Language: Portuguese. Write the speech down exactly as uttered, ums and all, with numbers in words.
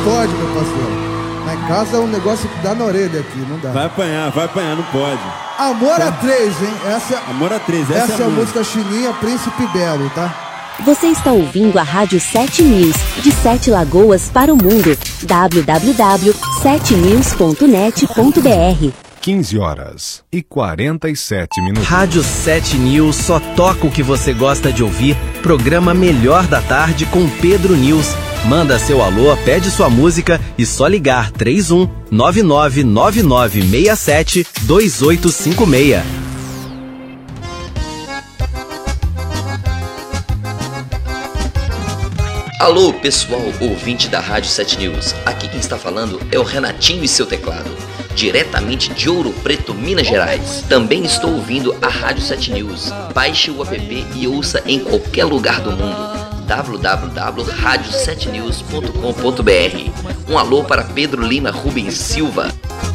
pode, meu parceiro. Lá em casa é um negócio que dá na orelha aqui, não dá. Vai apanhar, vai apanhar, não pode. Amor a três, hein? Essa, Amor a três, essa, essa é a música chininha Príncipe Belo, tá? Você está ouvindo a Rádio sete News, de Sete Lagoas para o mundo. w w w ponto sete news ponto net ponto b r. quinze horas e quarenta e sete minutos. Rádio sete News só toca o que você gosta de ouvir. Programa Melhor da Tarde com Pedro News. Manda seu alô, pede sua música e só ligar três um nove nove nove nove seis sete dois oito cinco seis. Alô, pessoal ouvinte da Rádio sete News. Aqui quem está falando é o Renatinho e seu teclado, diretamente de Ouro Preto, Minas Gerais. Também estou ouvindo a Rádio sete News. Baixe o app e ouça em qualquer lugar do mundo. w w w ponto rádio sete news ponto com ponto b r. Um alô para Pedro Lima Rubens Silva.